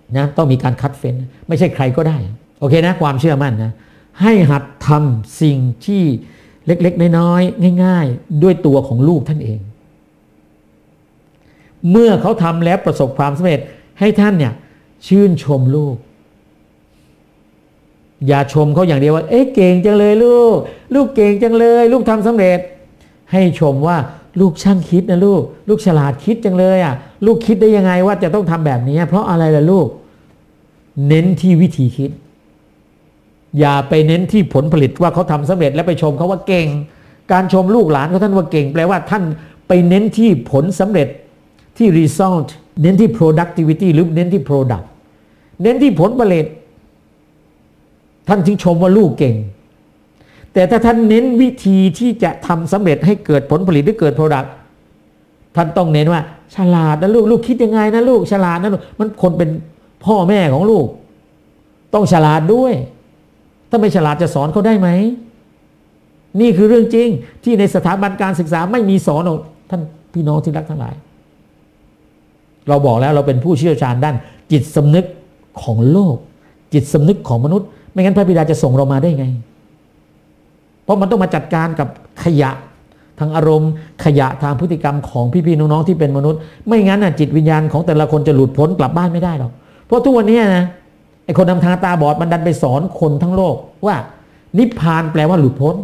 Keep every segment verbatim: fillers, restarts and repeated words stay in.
นะต้องมีการคัดเฟ้นไม่ใช่ใครก็ได้โอเคนะความเชื่อมั่นนะให้หัดทำสิ่งที่เล็กๆน้อยๆง่ายๆด้วยตัวของลูกท่านเองเมื่อเขาทำแล้วประสบความสำเร็จให้ท่านเนี่ยชื่นชมลูกอย่าชมเขาอย่างเดียวว่าเอ๊ะเก่งจังเลยลูกลูกเก่งจังเลยลูกทำสำเร็จให้ชมว่าลูกช่างคิดนะลูกลูกฉลาดคิดจังเลยอ่ะลูกคิดได้ยังไงว่าจะต้องทำแบบนี้เพราะอะไรล่ะลูกเน้นที่วิธีคิดอย่าไปเน้นที่ผลผลิตว่าเขาทำสำเร็จแล้วไปชมเขาว่าเก่งการชมลูกหลานของท่านว่าเก่งแปลว่าท่านไปเน้นที่ผลสำเร็จที่ result เน้นที่ productivity หรือเน้นที่ product เน้นที่ผลผลิตท่านจึงชมว่าลูกเก่งแต่ถ้าท่านเน้นวิธีที่จะทำสำเร็จให้เกิดผลผลิตหรือเกิด product ท่านต้องเน้นว่าฉลาดนะลูกลูกคิดยังไงนะลูกฉลาดนะลูกมันคนเป็นพ่อแม่ของลูกต้องฉลาดด้วยถ้าไม่ฉลาดจะสอนเขาได้ไหมนี่คือเรื่องจริงที่ในสถาบันการศึกษาไม่มีสอนท่านพี่น้องที่รักทั้งหลายเราบอกแล้วเราเป็นผู้เชี่ยวชาญด้านจิตสำนึกของโลกจิตสำนึกของมนุษย์ไม่งั้นพระบิดาจะส่งเรามาได้ไงเพราะมันต้องมาจัดการกับขยะทางอารมณ์ขยะทางพฤติกรรมของพี่ๆน้องๆที่เป็นมนุษย์ไม่งั้นน่ะจิตวิญญาณของแต่ละคนจะหลุดพ้นกลับบ้านไม่ได้หรอกเพราะทุกวันนี้นะไอ้คนนำทางตาบอดมันดันไปสอนคนทั้งโลกว่านิพพานแปลว่าหลุดพ้น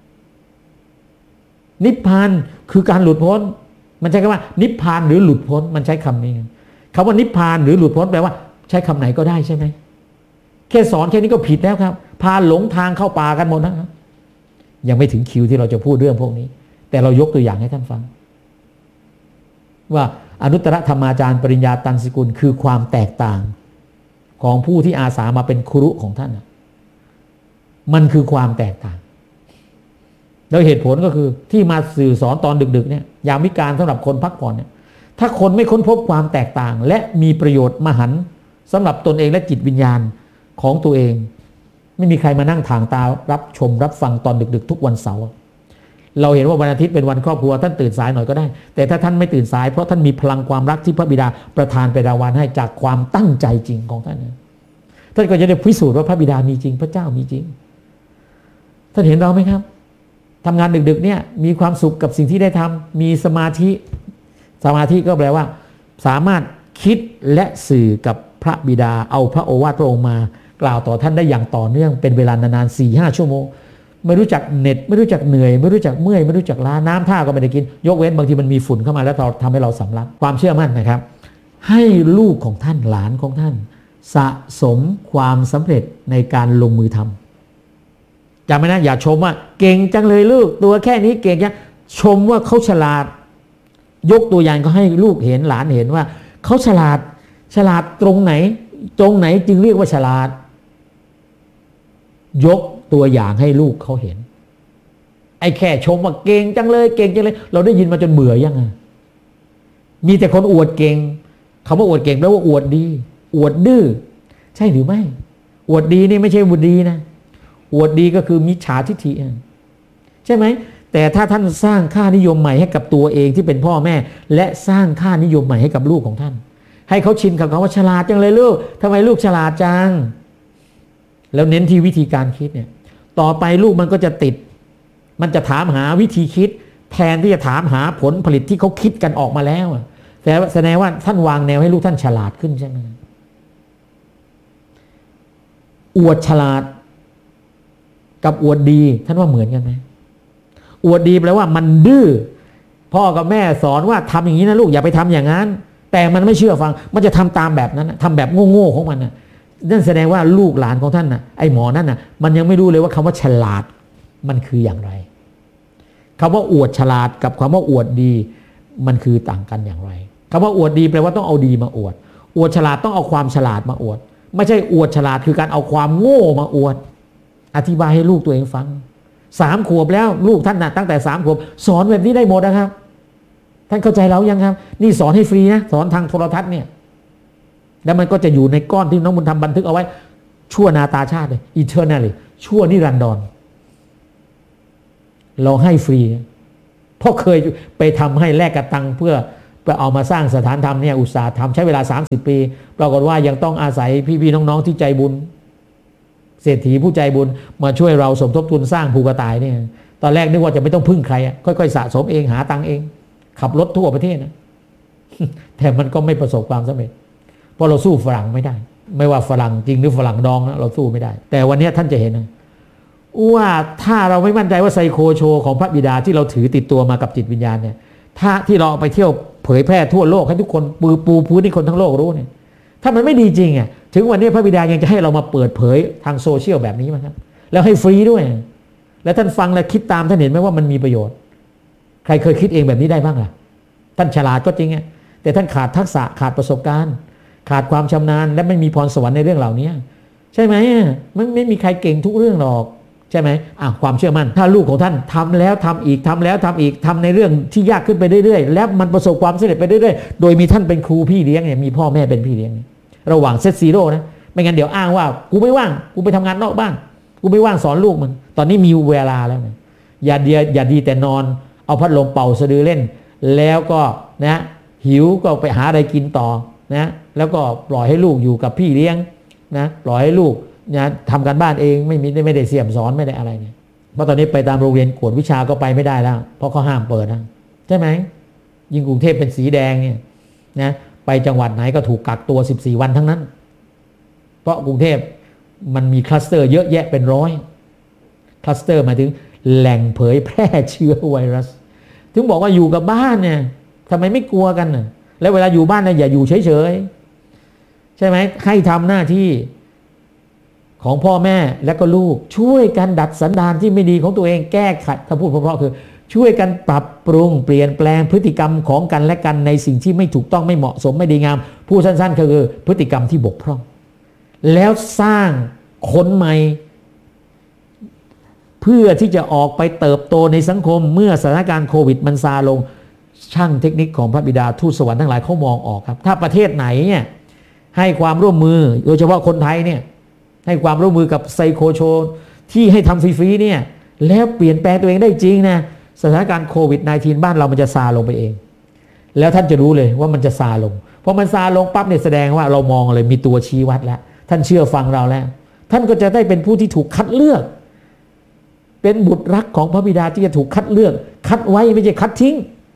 นิพพานคือการหลุดพ้นมันใช้คำว่านิพพานหรือหลุดพ้นมันใช้คำนี้คำว่านิพพานหรือหลุดพ้นแปลว่าใช้คำไหนก็ได้ใช่ไหมแค่สอนแค่นี้ก็ผิดแล้วครับพาหลงทางเข้าป่ากันหมดนะครับยังไม่ถึงคิวที่เราจะพูดเรื่องพวกนี้แต่เรายกตัวอย่างให้ท่านฟังว่าอนุตตรธรรมาจารย์ปริญญาตันสกุลคือความแตกต่างของผู้ที่อาสามาเป็นครุของท่านมันคือความแตกต่างโดยเหตุผลก็คือที่มาสื่อสอนตอนดึกๆเนี่ยยามวิกาลสำหรับคนพักผ่อนเนี่ยถ้าคนไม่ค้นพบความแตกต่างและมีประโยชน์มหันต์สำหรับตนเองและจิตวิญญาณของตัวเองไม่มีใครมานั่งทางตารับชมรับฟังตอนดึกๆทุกวันเสาร์เราเห็นว่าวันอาทิตย์เป็นวันครอบครัวท่านตื่นสายหน่อยก็ได้แต่ถ้าท่านไม่ตื่นสายเพราะท่านมีพลังความรักที่พระบิดาประทานไปรางวัลให้จากความตั้งใจจริงของท่านท่านก็จะได้พิสูจน์ว่าพระบิดามีจริงพระเจ้ามีจริงท่านเห็นเราไหมครับทำงานดึกๆเนี่ยมีความสุขกับสิ่งที่ได้ทำมีสมาธิสมาธิก็แปลว่าสามารถคิดและสื่อกับพระบิดาเอาพระโอวาทพระองค์มากล่าวต่อท่านได้อย่างต่อเนื่องเป็นเวลานานๆ สี่ห้า ชั่วโมงไม่รู้จักเหน็ดไม่รู้จักเหนื่อยไม่รู้จักเมื่อยไม่รู้จักล้าน้ำท่าก็ไม่ได้กินยกเว้นบางทีมันมีฝุ่นเข้ามาแล้วทำให้เราสำลักความเชื่อมั่นนะครับให้ลูกของท่านหลานของท่านสะสมความสำเร็จในการลงมือทำจำไว้นะอย่าชมว่าเก่งจังเลยลูกตัวแค่นี้เก่งจังชมว่าเขาฉลาดยกตัวอย่างก็ให้ลูกเห็นหลานเห็นว่าเขาฉลาดฉลาดตรงไหนตรงไหนจึงเรียกว่าฉลาดยกตัวอย่างให้ลูกเขาเห็นไอ้แค่ชมว่าเก่งจังเลยเก่งจังเลยเราได้ยินมาจนเบื่อยังไงมีแต่คนอวดเก่งคำว่าอวดเก่งแปลว่าอวดดีอวดดื้อใช่หรือไม่อวดดีนี่ไม่ใช่อวดดีนะอวดดีก็คือมิจฉาทิฏฐิใช่ไหมแต่ถ้าท่านสร้างค่านิยมใหม่ให้กับตัวเองที่เป็นพ่อแม่และสร้างค่านิยมใหม่ให้กับลูกของท่านให้เขาชินกับคำว่าฉลาดจังเลยลูกทำไมลูกฉลาดจังแล้วเน้นที่วิธีการคิดเนี่ยต่อไปลูกมันก็จะติดมันจะถามหาวิธีคิดแทนที่จะถามหาผลผลิตที่เขาคิดกันออกมาแล้วแต่แสดงว่าท่านวางแนวให้ลูกท่านฉลาดขึ้นใช่ไหมอวดฉลาดกับอวดดีท่านว่าเหมือนกันไหมอวดดีแปลว่ามันดื้อพ่อกับแม่สอนว่าทำอย่างนี้นะลูกอย่าไปทำอย่างนั้นแต่มันไม่เชื่อฟังมันจะทำตามแบบนั้นทำแบบโง่ๆของมันนะนั่นแสดงว่าลูกหลานของท่านน่ะไอ้หมอนั่นน่ะมันยังไม่รู้เลยว่าคำว่าฉลาดมันคืออย่างไรคำว่าอวดฉลาดกับคำว่าอวดดีมันคือต่างกันอย่างไรคำว่าอวดดีแปลว่าต้องเอาดีมาอวดอวดฉลาดต้องเอาความฉลาดมาอวดไม่ใช่อวดฉลาดคือการเอาความโง่มาอวดอธิบายให้ลูกตัวเองฟังสามขวบแล้วลูกท่านน่ะตั้งแต่สามขวบสอนแบบนี้ได้หมดนะครับท่านเข้าใจแล้วยังครับนี่สอนให้ฟรีนะสอนทางโทรทัศน์เนี่ยแล้วมันก็จะอยู่ในก้อนที่น้องบุญธรรมบันทึกเอาไว้ชั่วนาตาชาติเลย eternally ชั่วนิรันดรเราให้ฟรีเพราะเคยไปทำให้แลกกระตังเพื่อไปไปเอามาสร้างสถานธรรมเนี่ยอุตสาห์ทำใช้เวลาสามสิบปีปรากฏว่ายังต้องอาศัยพี่ๆน้องๆที่ใจบุญเศรษฐีผู้ใจบุญมาช่วยเราสมทบทุนสร้างภูกระต่ายเนี่ยตอนแรกนึกว่าจะไม่ต้องพึ่งใครค่อยๆสะสมเองหาตังค์เองขับรถทั่วประเทศนะแต่มันก็ไม่ประสบความสำเร็จเพราะเราสู้ฝรั่งไม่ได้ไม่ว่าฝรั่งจริงหรือฝรั่งดองนะเราสู้ไม่ได้แต่วันนี้ท่านจะเห็นนะว่าถ้าเราไม่มั่นใจว่าไซโคโชของพระบิดาที่เราถือติดตัวมากับจิตวิญญาณเนี่ยถ้าที่เราไปเที่ยวเผยแพร่ทั่วโลกให้ทุกคนปูปูพื้นให้คนทั้งโลกรู้เนี่ยถ้ามันไม่ดีจริงอ่ะถึงวันนี้พระบิดายังจะให้เรามาเปิดเผยทางโซเชียลแบบนี้มั้ยครับแล้วให้ฟรีด้วยแล้วท่านฟังแล้วคิดตามท่านเห็นไหมว่ามันมีประโยชน์ใครเคยคิดเองแบบนี้ได้บ้างล่ะท่านฉลาดก็จริงอ่ะแต่ท่านขาดทักษะขาดประสบการณ์ขาดความชำนาญและไม่มีพรสวรรค์ในเรื่องเหล่านี้ใช่ไหมมันไม่มีใครเก่งทุกเรื่องหรอกใช่ไหมอ่ะความเชื่อมั่นถ้าลูกของท่านทำแล้วทำอีกทำแล้วทำอีกทำในเรื่องที่ยากขึ้นไปเรื่อยๆแล้วมันประสบความสำเร็จไปเรื่อยๆโดยมีท่านเป็นครูพี่เลี้ยงเนี่ยมีพ่อแม่เป็นพี่เลี้ยงระหว่างเซตซีโร่นะไม่งั้นเดี๋ยวอ้างว่ากูไม่ว่างกูไปทำงานนอกบ้านกูไม่ว่างสอนลูกมันตอนนี้มีเวลาแล้วนะอย่าเดียอย่าดีแต่นอนเอาพัดลมเป่าสะดือเล่นแล้วก็นะหิวก็ไปหาอะไรกินต่อนะแล้วก็ปล่อยให้ลูกอยู่กับพี่เลี้ยงนะปล่อยให้ลูกนะทำการบ้านเองไม่มีไม่ได้เสี่ยมสอนไม่ได้อะไรเนี่ยเพราะตอนนี้ไปตามโรงเรียนกวดวิชาก็ไปไม่ได้แล้วเพราะเขาห้ามเปิดนะใช่ไหมยิ่งกรุงเทพเป็นสีแดงเนี่ยนะไปจังหวัดไหนก็ถูกกักตัวสิบสี่วันทั้งนั้นเพราะกรุงเทพมันมีคลัสเตอร์เยอะแยะเป็นร้อยคลัสเตอร์หมายถึงแหล่งเผยแพร่เชื้อไวรัสถึงบอกว่าอยู่กับบ้านเนี่ยทำไมไม่กลัวกันน่ะแล้วเวลาอยู่บ้านเนี่ยอย่าอยู่เฉยๆใช่ไหมให้ทำหน้าที่ของพ่อแม่และก็ลูกช่วยกันดัดสันดานที่ไม่ดีของตัวเองแก้ไขถ้าพูดเพราะๆคือช่วยกันปรับปรุงเปลี่ยนแปลงพฤติกรรมของกันและกันในสิ่งที่ไม่ถูกต้องไม่เหมาะสมไม่ดีงามพูดสั้นๆคือพฤติกรรมที่บกพร่องแล้วสร้างคนใหม่เพื่อที่จะออกไปเติบโตในสังคมเมื่อสถานการณ์โควิดมันซาลงช่างเทคนิคของพระบิดาทูตสวรรค์ทั้งหลายเขามองออกครับถ้าประเทศไหนเนี่ยให้ความร่วมมือโดยเฉพาะคนไทยเนี่ยให้ความร่วมมือกับไซโคโชที่ให้ทำฟรีๆเนี่ยแล้วเปลี่ยนแปลงตัวเองได้จริงนะสถานการณ์โควิด สิบเก้า บ้านเรามันจะซาลงไปเองแล้วท่านจะรู้เลยว่ามันจะซาลงพอมันซาลงปั๊บเนี่ยแสดงว่าเรามองเลยมีตัวชี้วัดแล้วท่านเชื่อฟังเราแล้วท่านก็จะได้เป็นผู้ที่ถูกคัดเลือกเป็นบุตรรักของพระบิดาที่จะถูกคัดเลือกคัดไว้ไม่ใช่คัดทิ้ง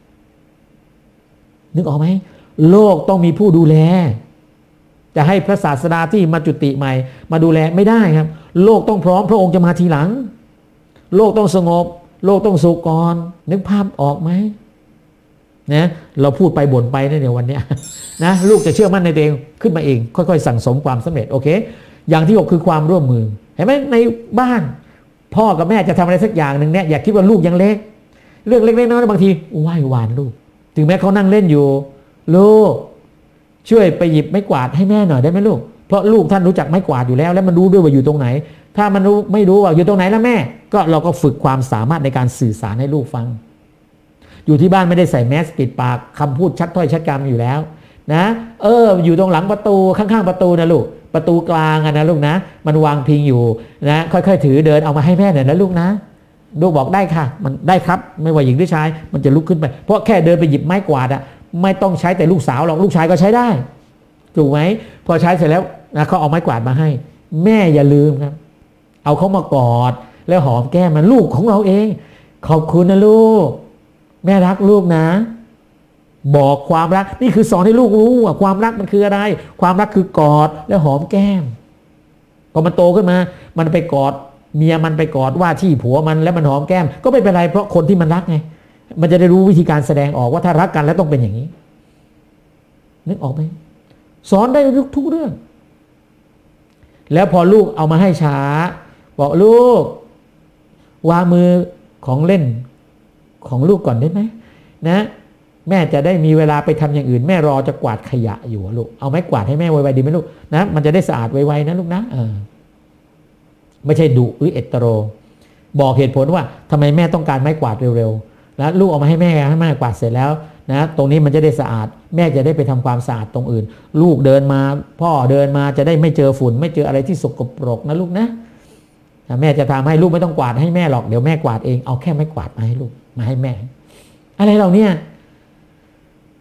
นึกออกไหมโลกต้องมีผู้ดูแลจะให้พระศาสดาที่มาจุติใหม่มาดูแลไม่ได้ครับโลกต้องพร้อมพระองค์จะมาทีหลังโลกต้องสงบโลกต้องสุขก่อนนึกภาพออกไหมนะเราพูดไปบ่นไปนะเนี่ยวันนี้นะลูกจะเชื่อมั่นในตัวเองขึ้นมาเองค่อยๆสั่งสมความสำเร็จโอเคอย่างที่หกคือความร่วมมือเห็นไหมในบ้านพ่อกับแม่จะทำอะไรสักอย่างหนึ่งเนี่ยอย่าคิดว่าลูกยังเล็กเรื่องเล็กๆน้อยๆบางทีไหว้วานลูกถึงแม้เขานั่งเล่นอยู่ลูกช่วยไปหยิบไม้กวาดให้แม่หน่อยได้ไหมลูกเพราะลูกท่านรู้จักไม้กวาดอยู่แล้วและมันรู้ด้วยว่าอยู่ตรงไหนถ้ามันรู้ไม่รู้ว่าอยู่ตรงไหนแล้วแม่ก็เราก็ฝึกความสามารถในการสื่อสารให้ลูกฟังอยู่ที่บ้านไม่ได้ใส่แมสปิดปากคำพูดชัดถ้อยชัดคำอยู่แล้วนะเอออยู่ตรงหลังประตูข้างๆประตูนะลูกประตูกลางนะลูกนะมันวางพิงอยู่นะค่อยๆถือเดินเอามาให้แม่หน่อยนะลูกนะลูกบอกได้ค่ะมันได้ครับไม่ว่าหญิงหรือชายมันจะลุกขึ้นไปเพราะแค่เดินไปหยิบไม้กวาดอะไม่ต้องใช้แต่ลูกสาวหรอกลูกชายก็ใช้ได้ถูกไหมพอใช้เสร็จแล้วนะเขาเอาไม้กวาดมาให้แม่อย่าลืมครับเอาเขามากอดแล้วหอมแก้มมันลูกของเราเองขอบคุณนะลูกแม่รักลูกนะบอกความรักนี่คือสอนให้ลูกรู้ว่าความรักมันคืออะไรความรักคือกอดแล้วหอมแก้มพอมันโตขึ้นมามันไปกอดเมียมันไปกอดว่าที่ผัวมันแล้วมันหอมแก้มก็ไม่เป็นไรเพราะคนที่มันรักไงมันจะได้รู้วิธีการแสดงออกว่าถ้ารักกันแล้วต้องเป็นอย่างนี้นึกออกไหมสอนได้ทุกทุกเรื่องแล้วพอลูกเอามาให้ช้าบอกลูกวางมือของเล่นของลูกก่อนได้ไหมนะแม่จะได้มีเวลาไปทำอย่างอื่นแม่รอจะกวาดขยะอยู่ลูกเอาไม้กวาดให้แม่ไวๆดีไหมลูกนะมันจะได้สะอาดไวๆนะลูกนะเออไม่ใช่ดุหรือเอตโรบอกเหตุผลว่าทำไมแม่ต้องการไม้กวาดเร็วๆแล้วลูกเอามาให้แม่ให้แม่กวาดเสร็จแล้วนะตรงนี้มันจะได้สะอาดแม่จะได้ไปทำความสะอาดตรงอื่นลูกเดินมาพ่อเดินมาจะได้ไม่เจอฝุ่นไม่เจออะไรที่สกปรกนะลูกนะแม่จะทำให้ลูกไม่ต้องกวาดให้แม่หรอกเดี๋ยวแม่กวาดเองเอาแค่ไม้กวาดมาให้ลูกมาให้แม่อะไรเราเนี่ย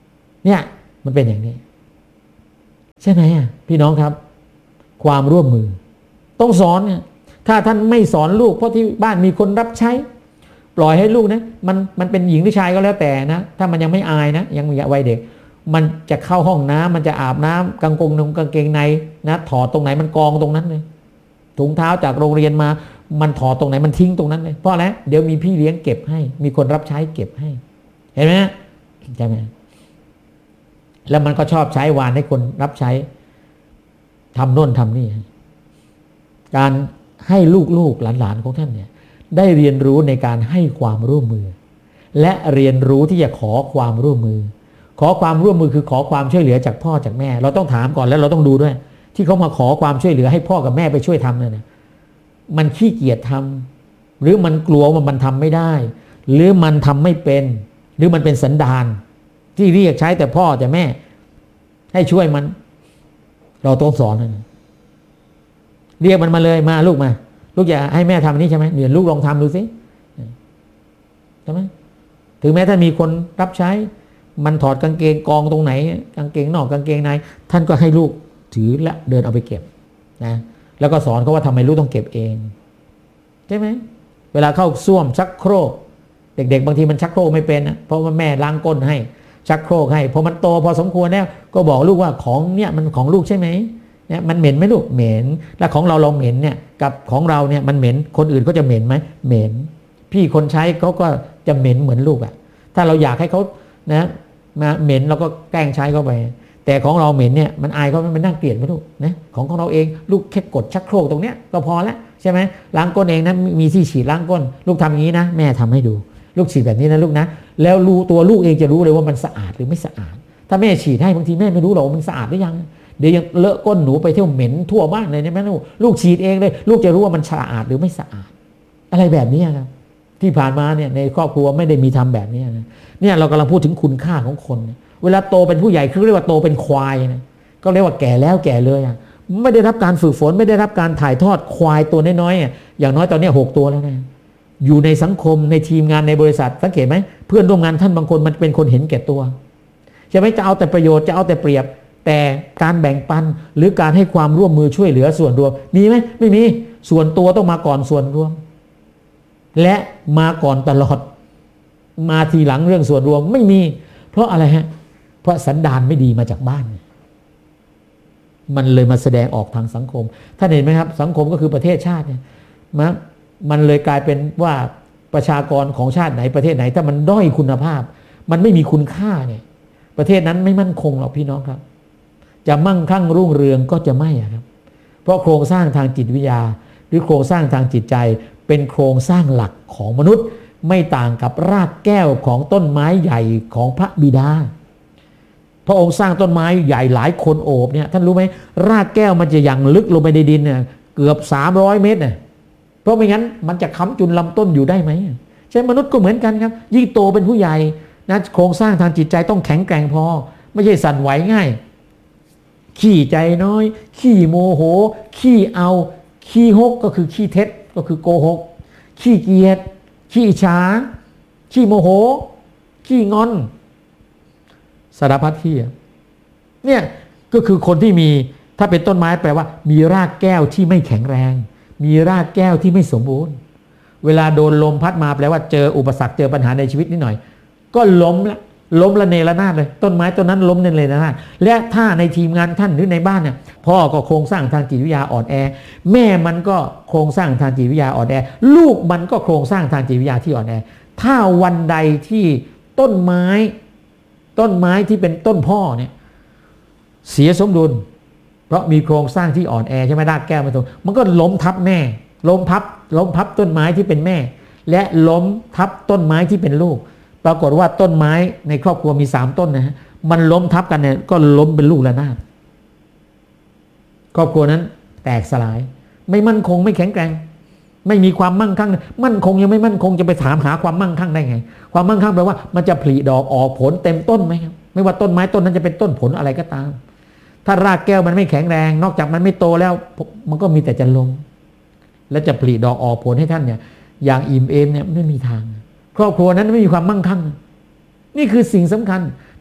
เนี่ยมันเป็นอย่างนี้ใช่ไหมอ่ะพี่น้องครับความร่วมมือต้องสอนเนี่ยถ้าท่านไม่สอนลูกเพราะที่บ้านมีคนรับใช้ปล่อยให้ลูกนะมันมันเป็นหญิงหรือชายก็แล้วแต่นะถ้ามันยังไม่อายนะยังมีวัยเด็กมันจะเข้าห้องน้ำมันจะอาบน้ำกางกงนงกางเกงในนะถอดตรงไหนมันกองตรงนั้นเลยถุงเท้าจากโรงเรียนมามันถอดตรงไหนมันทิ้งตรงนั้นเลยเพราะอะไรเดี๋ยวมีพี่เลี้ยงเก็บให้มีคนรับใช้เก็บให้เห็นไหมใช่ไหมแล้วมันก็ชอบใช้วานให้คนรับใช้ทำโน่นทำนี่การให้ลูกๆหลานๆของท่านเนี่ยได้เรียนรู้ในการให้ความร่วมมือและเรียนรู้ที่จะขอความร่วมมือขอความร่วมมือคือขอความช่วยเหลือจากพ่อจากแม่เราต้องถามก่อนแล้วเราต้องดูด้วยที่เขามาขอความช่วยเหลือให้พ่อกับแม่ไปช่วยทำเนี่ยนะมันขี้เกียจทำหรือมันกลัวว่ามันทำไม่ได้หรือมันทำไม่เป็นหรือมันเป็นสันดานที่เรียกใช้แต่พ่อแต่แม่ให้ช่วยมันเราต้องสอนนะเรียกมันมาเลยมาลูกมาลูกอยากให้แม่ทำนี้ใช่ไหมเดี๋ยวลูกลองทำดูสิใช่ไหมถึงแม้ท่านมีคนรับใช้มันถอดกางเกงกองตรงไหนกางเกงนอกกางเกงในท่านก็ให้ลูกถือและเดินเอาไปเก็บนะแล้วก็สอนเขาว่าทำไมลูกต้องเก็บเองใช่ไหมเวลาเข้าส้วมชักโครกเด็กๆบางทีมันชักโครกไม่เป็นนะเพราะว่าแม่ล้างก้นให้ชักโครกให้พอมันโตพอสมควรแล้วก็บอกลูกว่าของเนี่ยมันของลูกใช่ไหมเนี่ยมันเหม็นไหมลูกเหม็นแล้วของเราเราเหม็นเนี่ยกับของเราเนี่ยมันเหม็นคนอื่นก็จะเหม็นไหมเหม็นพี่คนใช้เขาก็จะเหม็นเหมือนลูกอ่ะถ้าเราอยากให้เขานะมาเหม็นเราก็แกล้งใช้เข้าไปแต่ของเราเหม็นเนี่ยมันอายเขามันน่าเกลียดไหมลูกนะของของเราเองลูกแค่กดชักโครกตรงเนี้ยก็พอแล้วใช่ไหมล้างก้นเองนะมีที่ฉีดล้างก้นลูกทำอย่างนี้นะแม่ทำให้ดูลูกฉีดแบบนี้นะลูกนะแล้วรู้ตัวลูกเองจะรู้เลยว่ามันสะอาดหรือไม่สะอาดถ้าแม่ฉีดให้บางทีแม่ไม่รู้หรอกมันสะอาดหรือยังเดี๋ยวยังเลอะก้นหนูไปเที่ยวเหม็นทั่วบ้านเลยเนี่ยแม่ลูกลูกฉีดเองเลยลูกจะรู้ว่ามันสะอาดหรือไม่สะอาดอะไรแบบนี้ครับที่ผ่านมาเนี่ยในครอบครัวไม่ได้มีทำแบบนี้นะเนี่ยเรากำลังพูดถึงคุณค่าของคนเวลาโตเป็นผู้ใหญ่คือเรียกว่าโตเป็นควายนะก็เรียกว่าแก่แล้วแก่เลยอ่ะไม่ได้รับการฝึกฝนไม่ได้รับการถ่ายทอดควายตัวน้อยๆอย่างน้อยตอนนี้หกตัวแล้วนะอยู่ในสังคมในทีมงานในบริษัทสังเกตไหมเพื่อนร่วมงานท่านบางคนมันเป็นคนเห็นแก่ตัวใช่ไหมจะเอาแต่ประโยชน์จะเอาแต่เปรียบแต่การแบ่งปันหรือการให้ความร่วมมือช่วยเหลือส่วนรวมมีไหมไม่มีส่วนตัวต้องมาก่อนส่วนรวมและมาก่อนตลอดมาทีหลังเรื่องส่วนรวมไม่มีเพราะอะไรฮะเพราะสันดานไม่ดีมาจากบ้านมันเลยมาแสดงออกทางสังคมท่านเห็นไหมครับสังคมก็คือประเทศชาติเนี่ยมันมันเลยกลายเป็นว่าประชากรของชาติไหนประเทศไหนถ้ามันด้อยคุณภาพมันไม่มีคุณค่าเนี่ยประเทศนั้นไม่มั่นคงหรอกพี่น้องครับจะมั่งคั่งรุ่งเรืองก็จะไม่ครับเพราะโครงสร้างทางจิตวิทยาหรือโครงสร้างทางจิตใจเป็นโครงสร้างหลักของมนุษย์ไม่ต่างกับรากแก้วของต้นไม้ใหญ่ของพระบิดาพระองค์สร้างต้นไม้ใหญ่หลายคนโอบเนี่ยท่านรู้ไหมรากแก้วมันจะยังลึกลงไปในดินเนี่ยเกือบสามร้อยเมตรเนี่ยเพราะไม่งั้นมันจะค้ำจุนลำต้นอยู่ได้ไหมใช่มนุษย์ก็เหมือนกันครับยิ่งโตเป็นผู้ใหญ่นะโครงสร้างทางจิตใจต้องแข็งแกร่งพอไม่ใช่สั่นไหวง่ายขี้ใจน้อยขี้โมโหขี้เอาขี้ฮกก็คือขี้เท็จก็คือโกหกขี้เกียจขี้ฉาขี้โมโหขี้งอนสารพัดขี้เนี่ยก็คือคนที่มีถ้าเป็นต้นไม้แปลว่ามีรากแก้วที่ไม่แข็งแรงมีรากแก้วที่ไม่สมบูรณ์เวลาโดนลมพัดมาแปลว่าเจออุปสรรคเจอปัญหาในชีวิตนิดหน่อยก็ล้มละล้มละเนระนาดเลยต้นไม้ต้นนั้นล้มเนระนาดและถ้าในทีมงานท่านหรือในบ้านเนี่ยพ่อก็โครงสร้างทางจิตวิทยาอ่อนแอแม่มันก็โครงสร้างทางจิตวิทยาอ่อนแอลูกมันก็โครงสร้างทางจิตวิทยาที่อ่อนแอถ้าวันใดที่ต้นไม้ต้นไม้ที่เป็นต้นพ่อเนี่ยเสียสมดุลเพราะมีโครงสร้างที่อ่อนแอใช่ไหมรากแก้วมันตรงมันก็ล้มทับแม่ล้มทับล้มทับต้นไม้ที่เป็นแม่และล้มทับต้นไม้ที่เป็นลูกปรากฏว่าต้นไม้ในครอบครัวมีสามต้นนะฮะมันล้มทับกันเนี่ยก็ล้มเป็นลูกระนาดครอบครัวนั้นแตกสลายไม่มั่นคงไม่แข็งแกร่งไม่มีความมั่งคั่งมั่นคงยังไม่มั่นคงจะไปถามหาความมั่งคั่งได้ไงความมั่งคั่งแปลว่ามันจะผลิดอกออกผลเต็มต้นไหมครับไม่ว่าต้นไม้ต้นนั้นจะเป็นต้นผลอะไรก็ตามถ้ารากแก้วมันไม่แข็งแรงนอกจากมันไม่โตแล้วมันก็มีแต่จะล้มและจะผลิดอกออกผลให้ท่านเนี่ยอย่างอิ่มเอมเนี่ยไม่มีทางครอบครัวนั้นไม่มีความมั่งคั่งนี่คือสิ่งสำคัญ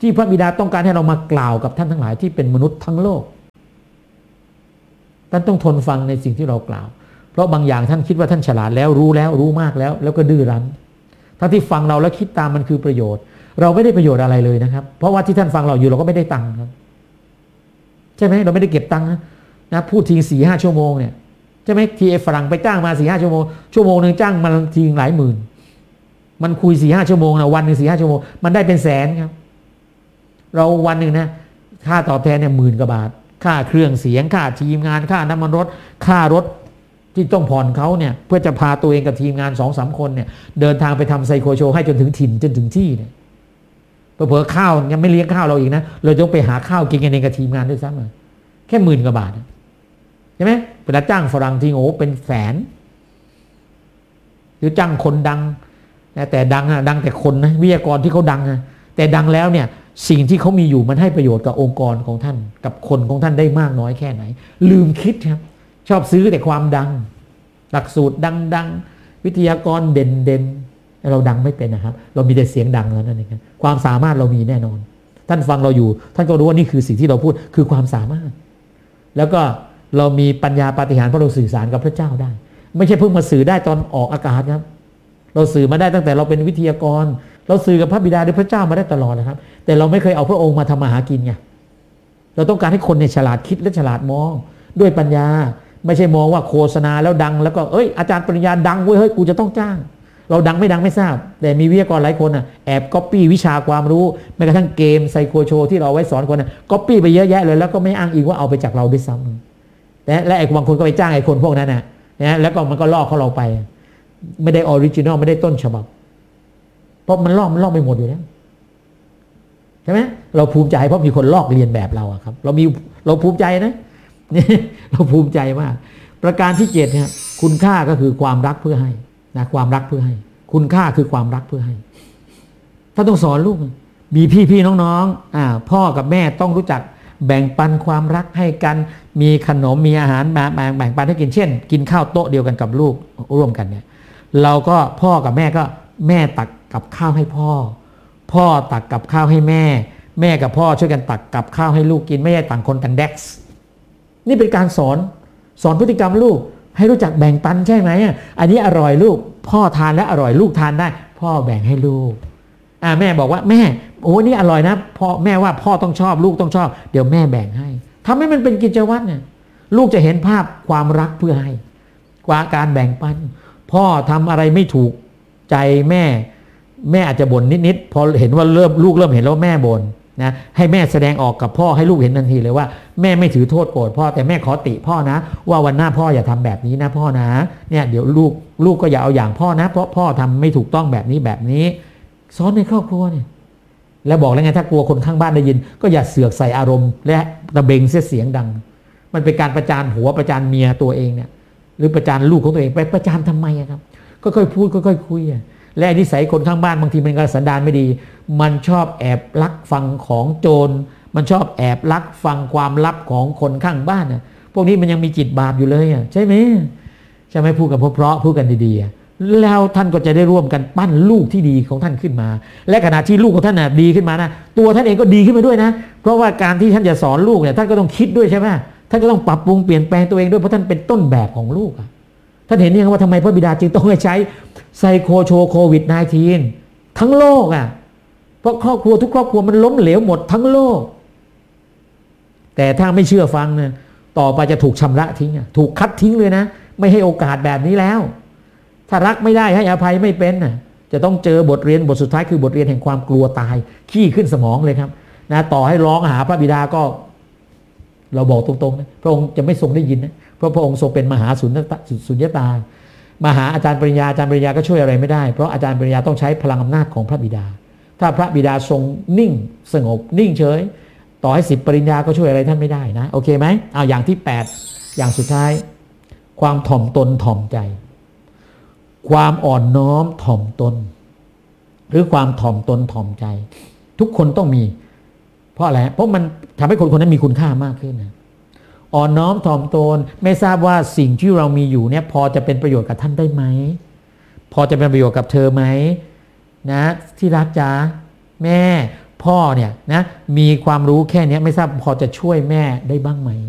ที่พระบิดาต้องการให้เรามากล่าวกับท่านทั้งหลายที่เป็นมนุษย์ทั้งโลกท่านต้องทนฟังในสิ่งที่เรากล่าวเพราะบางอย่างท่านคิดว่าท่านฉลาดแล้วรู้แล้วรู้มากแล้วแล้วก็ดื้อรั้นทั้งที่ฟังเราแล้วคิดตามมันคือประโยชน์เราไม่ได้ประโยชน์อะไรเลยนะครับเพราะว่าที่ท่านฟังเราอยู่เราก็ไม่ได้ตังค์ครับใช่ไหมเราไม่ได้เก็บตังค์นะพูดทีสี่ห้าชั่วโมงเนี่ยใช่ไหมทีเอฝรั่งไปจ้างมาสี่ห้าชั่วโมงชั่วโมงหนึ่งจ้างมันทีหลายหมื่นมันคุยสี่ห้าชั่วโมงนะวันหนึ่งสี่ห้าชั่วโมงมันได้เป็นแสนครับเราวันหนึ่งนะค่าตอบแทนเนี่ยหมื่นกว่าบาทค่าเครื่องเสียงค่าทีมงานค่าน้ำมันรถค่ารถที่ต้องผ่อนเขาเนี่ยเพื่อจะพาตัวเองกับทีมงานสองสามคนเนี่ยเดินทางไปทำไซโคโชว์ให้จนถึงถิ่นจนถึงที่เนี่ยเผื่อข้าวยังไม่เลี้ยงข้าวเราอีกนะเราต้องไปหาข้าวกินกันเองกับทีมงานด้วยซ้ำแค่หมื่นกว่าบาทใช่ไหมเวลาจ้างฝรั่งทีโอ้เป็นแสนหรือจ้างคนดังแต่ดังนะดังแต่คนนะวิทยากรที่เขาดังนะแต่ดังแล้วเนี่ยสิ่งที่เขามีอยู่มันให้ประโยชน์กับองค์กรของท่านกับคนของท่านได้มากน้อยแค่ไหนลืมคิดครับชอบซื้อแต่ความดังหลักสูตรดังๆวิทยากรเด่นๆเราดังไม่เป็นนะครับเรามีแต่เสียงดังแล้วนั่นเองครับความสามารถเรามีแน่นอนท่านฟังเราอยู่ท่านก็รู้ว่านี่คือสิ่งที่เราพูดคือความสามารถแล้วก็เรามีปัญญาปาฏิหาริย์เพราะเราสื่อสารกับพระเจ้าได้ไม่ใช่เพิ่งมาสื่อได้ตอนออกอากาศครับเราสื่อมาได้ตั้งแต่เราเป็นวิทยากรเราสื่อกับพระบิดาหรือพระเจ้ามาได้ตลอดนะครับแต่เราไม่เคยเอาพระองค์มาทำมาหากินไงเราต้องการให้คนเนี่ยฉลาดคิดและฉลาดมองด้วยปัญญาไม่ใช่มองว่าโฆษณาแล้วดังแล้วก็เอ้ยอาจารย์ปริญญาดังเว้ยเฮ้ยกูจะต้องจ้างเราดังไม่ดังไม่ทราบแต่มีวิทยากรหลายคนอ่ะแอบก๊อปปี้วิชาความรู้แม้กระทั่งเกมไซโคโชที่เราเอาไว้สอนคนน่ะก๊อปปี้ไปเยอะแยะเลยแล้วก็ไม่อ้างอิงว่าเอาไปจากเราด้วยซ้ำแต่และไอ้บางคนก็ไปจ้างไอ้คนพวกนั้นน่ะนะแล้วก็มันก็ลอกเขาเราไปไม่ได้ออริจินอลไม่ได้ต้นฉบับเพราะมันลอกมันลอกไปหมดอยู่แล้วใช่ไหมเราภูมิใจเพราะมีคนลอกเรียนแบบเราอะครับเรามีเราภูมิใจนะนี่เราภูมิใจมากประการที่เจ็ดเนี่ยคุณค่าก็คือความรักเพื่อให้นะความรักเพื่อให้คุณค่าคือความรักเพื่อให้ถ้าต้องสอนลูกมีพี่พี่น้องๆอ่าพ่อกับแม่ต้องรู้จักแบ่งปันความรักให้กันมีขนมมีอาหารแบ่งแบ่งปันให้กินเช่นกินข้าวโต๊ะเดียวกันกับลูกร่วมกันเนี่ยเราก็พ่อกับแม่ก็แม่ตักกับข้าวให้พ่อพ่อตักกับข้าวให้แม่แม่กับพ่อช่วยกันตักกับข้าวให้ลูกกินไม่ใช่ต่างคนต่างแดกซ์นี่เป็นการสอนสอนพฤติกรรมลูกให้รู้จักแบ่งปันใช่ไหมอันนี้อร่อยลูกพ่อทานแล้วอร่อยลูกทานได้พ่อแบ่งให้ลูกอ่าแม่บอกว่าแม่โอ้นี่อร่อยนะพ่อแม่ว่าพ่อต้องชอบลูกต้องชอบเดี๋ยวแม่แบ่งให้ทำให้มันเป็นกิจวัตรเนี่ยลูกจะเห็นภาพความรักเพื่อให้กว่าการแบ่งปันพ่อทำอะไรไม่ถูกใจแม่แม่อาจจะบ่นนิดๆพอเห็นว่าเริ่มลูกเริ่มเห็นแล้วแม่บ่นนะให้แม่แสดงออกกับพ่อให้ลูกเห็นทันทีเลยว่าแม่ไม่ถือโทษโกรธพ่อแต่แม่ขอติพ่อนะว่าวันหน้าพ่ออย่าทำแบบนี้นะพ่อนะเนี่ยเดี๋ยวลูกลูกก็อย่าเอาอย่างพ่อนะเพราะพ่อทำไม่ถูกต้องแบบนี้แบบนี้สอนในครอบครัวเนี่ยแล้วบอกแล้วไงถ้ากลัวคนข้างบ้านได้ยินก็อย่าเสือกใส่อารมณ์และตะเบงเสียเสียงดังมันเป็นการประจานผัวประจานเมียตัวเองเนี่ยหรือประจานลูกของตัวเองไปประจานทำไมครับก็ค่อยพูดค่อยๆคุยและนิสัยคนข้างบ้านบางทีมันก็สันดานไม่ดีมันชอบแอบลักฟังของโจรมันชอบแอบลักฟังความลับของคนข้างบ้านน่ะพวกนี้มันยังมีจิตบาปอยู่เลยอ่ะใช่ไหมใช่ไหมพูดกันเพราะๆพูดกันดีๆแล้วท่านก็จะได้ร่วมกันปั้นลูกที่ดีของท่านขึ้นมาและขณะที่ลูกของท่านน่ะดีขึ้นมานะตัวท่านเองก็ดีขึ้นมาด้วยนะเพราะว่าการที่ท่านจะสอนลูกเนี่ยท่านก็ต้องคิดด้วยใช่ไหมท่านก็ต้องปรับปรุงเปลี่ยนแปลงตัวเองด้วยเพราะท่านเป็นต้นแบบของลูกอ่ะท่านเห็นยังว่าทำไมพระบิดาจึงต้องให้ใช้ไซโคโชโควิด สิบเก้า ทั้งโลกอ่ะเพราะครอบครัวทุกครอบครัวมันล้มเหลวหมดทั้งโลกแต่ถ้าไม่เชื่อฟังเนี่ยต่อไปจะถูกชำระทิ้งถูกคัดทิ้งเลยนะไม่ให้โอกาสแบบนี้แล้วถ้ารักไม่ได้ให้อภัยไม่เป็นน่ะจะต้องเจอบทเรียนบทสุดท้ายคือบทเรียนแห่งความกลัวตายขี้ขึ้นสมองเลยครับนะต่อให้ร้องหาพระบิดาก็เราบอกตรงๆนะพระองค์จะไม่ทรงได้ยินนะเพราะพระองค์ทรงเป็นมหาสุญญตาสุญญตามาหาอาจารย์ปริญญาอาจารย์ปริญญาก็ช่วยอะไรไม่ได้เพราะอาจารย์ปริญญาต้องใช้พลังอำนาจของพระบิดาถ้าพระบิดาทรงนิ่งสงบนิ่งเฉยต่อให้สิบปริญญาก็ช่วยอะไรท่านไม่ได้นะโอเคไหมเอาอย่างที่แปดอย่างสุดท้ายความถ่อมตนถ่อมใจความอ่อนน้อมถ่อมตนหรือความถ่อมตนถ่อมใจทุกคนต้องมีเพราะอะไรเพราะมันทำให้คนคนนั้นมีคุณค่ามากขึ้นนะอ่อนน้อมถ่อมตนไม่ทราบว่าสิ่งที่เรามีอยู่เนี่ยพอจะเป็นประโยชน์กับท่านได้ไหมพอจะเป็นประโยชน์กับเธอไหมนะที่รักจ๋าแม่พ่อเนี่ยนะมีความรู้แค่นี้ไม่ทราบพอจะช่วยแม่ได้บ้างไหม